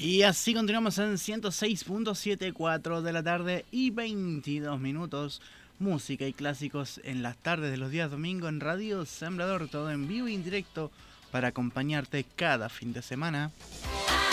Y así continuamos en 106.74 de la tarde y 22 minutos. Música y clásicos en las tardes de los días domingo en Radio Sembrador, todo en vivo y en directo para acompañarte cada fin de semana.